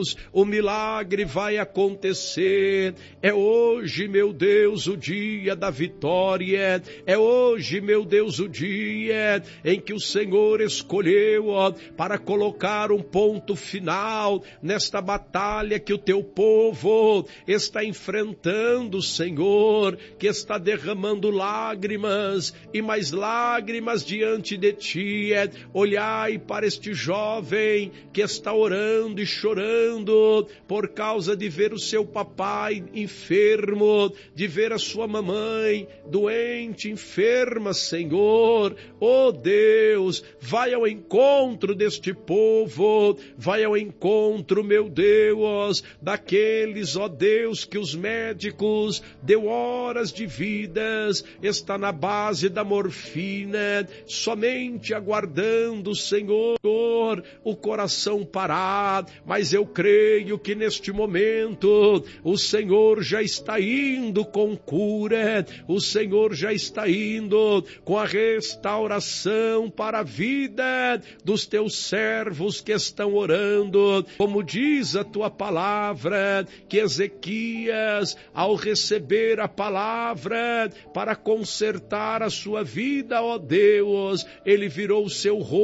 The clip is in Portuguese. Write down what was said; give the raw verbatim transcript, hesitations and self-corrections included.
Deus, o milagre vai acontecer. É hoje, meu Deus, o dia da vitória. É hoje, meu Deus, o dia em que o Senhor escolheu, ó, para colocar um ponto final nesta batalha que o teu povo está enfrentando, Senhor, que está derramando lágrimas e mais lágrimas diante de ti. É, olhai para este jovem que está orando e chorando por causa de ver o seu papai enfermo, de ver a sua mamãe doente, enferma, Senhor. Oh Deus, vai ao encontro deste povo, vai ao encontro, meu Deus, daqueles, ó Deus, que os médicos deu horas de vidas, está na base da morfina, somente aguardando, Senhor, o coração parar, mas eu creio que neste momento o Senhor já está indo com cura, o Senhor já está indo com a restauração para a vida dos teus servos que estão orando, como diz a tua palavra, que Ezequias, ao receber a palavra para consertar a sua vida, ó Deus, ele virou o seu rosto